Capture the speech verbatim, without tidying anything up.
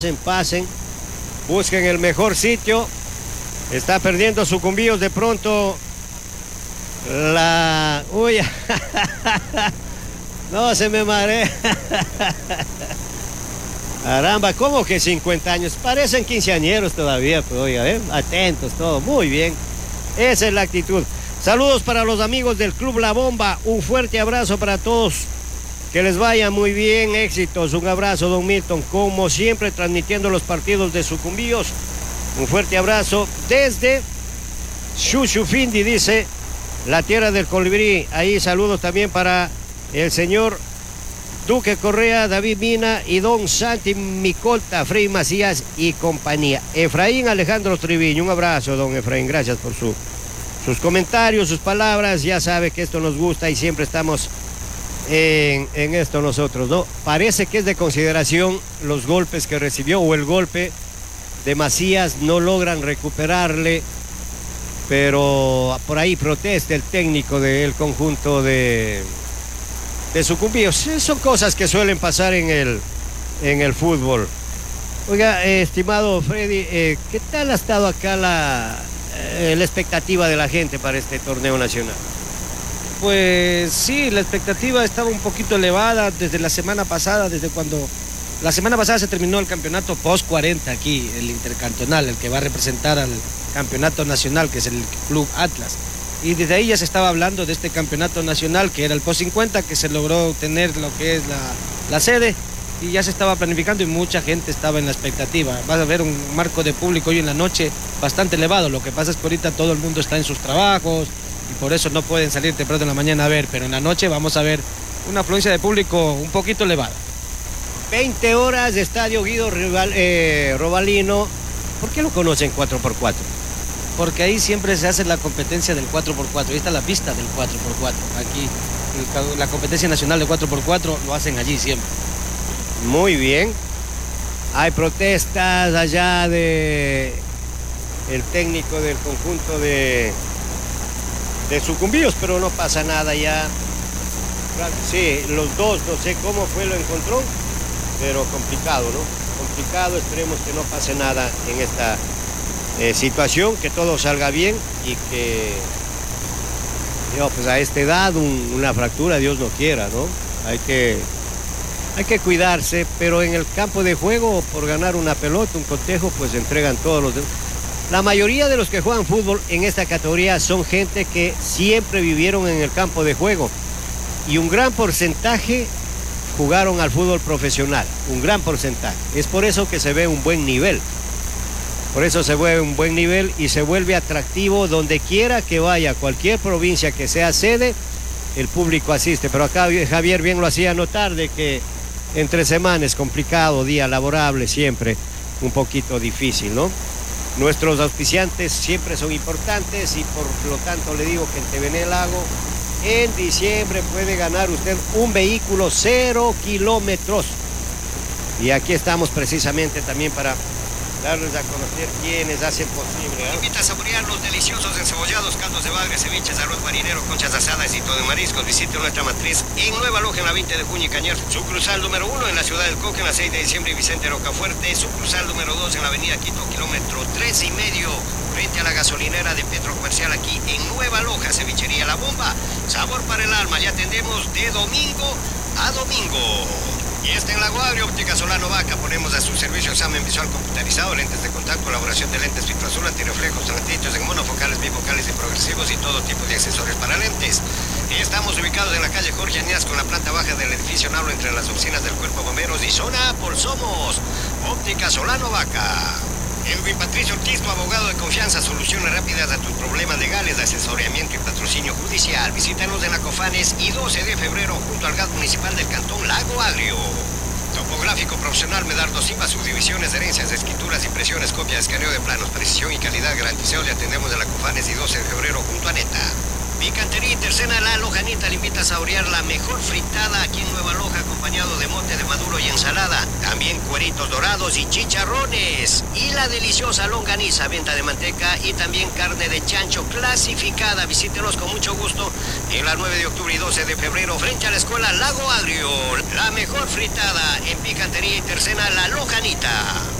Pasen, pasen, busquen el mejor sitio. Está perdiendo Sucumbíos de pronto. La... Uy, no se me marea. Caramba, ¿cómo que cincuenta años? Parecen quinceañeros todavía, pero oiga, ¿eh? Atentos, todo, muy bien. Esa es la actitud. Saludos para los amigos del Club La Bomba. Un fuerte abrazo para todos. Que les vaya muy bien, éxitos. Un abrazo, don Milton, como siempre, transmitiendo los partidos de Sucumbíos. Un fuerte abrazo desde Xuxufindi, dice, la tierra del colibrí. Ahí saludos también para el señor Duque Correa, David Mina y don Santi Micolta, Frei Macías y compañía. Efraín Alejandro Triviño, un abrazo, don Efraín, gracias por su, sus comentarios, sus palabras. Ya sabe que esto nos gusta y siempre estamos en, en esto nosotros, ¿no? Parece que es de consideración los golpes que recibió o el golpe de Macías, no logran recuperarle, pero por ahí protesta el técnico del conjunto de... de Sucumbíos. Son cosas que suelen pasar en el, en el fútbol. Oiga, eh, estimado Freddy, eh, ¿qué tal ha estado acá la, eh, la expectativa de la gente para este torneo nacional? Pues sí, la expectativa estaba un poquito elevada desde la semana pasada, desde cuando... La semana pasada se terminó el campeonato post cuarenta aquí, el intercantonal, el que va a representar al campeonato nacional, que es el Club Atlas. Y desde ahí ya se estaba hablando de este campeonato nacional, que era el post cincuenta, que se logró tener lo que es la, la sede, y ya se estaba planificando y mucha gente estaba en la expectativa. Vas a ver un marco de público hoy en la noche bastante elevado. Lo que pasa es que ahorita todo el mundo está en sus trabajos y por eso no pueden salir temprano en la mañana a ver, pero en la noche vamos a ver una afluencia de público un poquito elevada. veinte horas de estadio Guido Rival, eh, Robalino. ¿Por qué lo conocen cuatro por cuatro? Porque ahí siempre se hace la competencia del cuatro por cuatro. Ahí está la pista del cuatro por cuatro. Aquí el, la competencia nacional de cuatro por cuatro lo hacen allí siempre. Muy bien. Hay protestas allá de el técnico del conjunto de, de Sucumbíos, pero no pasa nada ya. Sí, los dos, no sé cómo fue, lo encontró, pero complicado, ¿no? Complicado, esperemos que no pase nada en esta eh, situación, que todo salga bien y que, yo, pues a esta edad un, una fractura, Dios no quiera, ¿no? Hay que, hay que cuidarse, pero en el campo de juego, por ganar una pelota, un cotejo, pues entregan todos los... La mayoría de los que juegan fútbol en esta categoría son gente que siempre vivieron en el campo de juego y un gran porcentaje jugaron al fútbol profesional, un gran porcentaje. Es por eso que se ve un buen nivel. Por eso se ve un buen nivel y se vuelve atractivo donde quiera que vaya, cualquier provincia que sea sede, el público asiste. Pero acá Javier bien lo hacía notar de que entre semana es complicado, día laborable siempre un poquito difícil, ¿no? Nuestros auspiciantes siempre son importantes y por lo tanto le digo que en T V N Lago en diciembre puede ganar usted un vehículo cero kilómetros. Y aquí estamos precisamente también para darles a conocer quiénes hacen posible, ¿eh? Invita a saborear los deliciosos encebollados, caldos de bagre, ceviches, arroz marinero, conchas asadas y todo de mariscos. Visite nuestra matriz en Nueva Loja, en la veinte de junio y Cañar. Sucursal número uno en la ciudad del Coque, en la seis de diciembre y Vicente Rocafuerte. Sucursal número dos en la avenida Quito, kilómetro tres y medio, frente a la gasolinera de Petro Comercial aquí en Nueva Loja. Cevichería La Bomba, sabor para el alma. Ya atendemos de domingo a domingo. Y está en Lago Agrio, Óptica Solano Vaca. Ponemos a su servicio examen visual computarizado, lentes de contacto, elaboración de lentes filtro-azul, antirreflejos, antichos en monofocales, bifocales y progresivos y todo tipo de accesorios para lentes. Estamos ubicados en la calle Jorge Añas con la planta baja del edificio Nablo entre las oficinas del Cuerpo de Bomberos y zona A por Somos. Óptica Solano Vaca. Edwin Patricio Ortiz, tu abogado de confianza, soluciones rápidas a tus problemas legales, de asesoramiento y patrocinio judicial. Visítanos en la Cofanes y doce de febrero junto al G A T municipal del Cantón Lago Agrio. Topográfico profesional Medardo Silva, subdivisiones de herencias, escrituras, impresiones, copias, escaneo de planos, precisión y calidad garantizado. Le atendemos en la Cofanes y doce de febrero junto a Neta. Picantería y Tercena La Lojanita le invita a saborear la mejor fritada aquí en Nueva Loja, acompañado de mote de maduro y ensalada. También cueritos dorados y chicharrones. Y la deliciosa longaniza, venta de manteca y también carne de chancho clasificada. Visítenos con mucho gusto en la nueve de octubre y doce de febrero frente a la escuela Lago Agrio. La mejor fritada en Picantería y Tercena La Lojanita.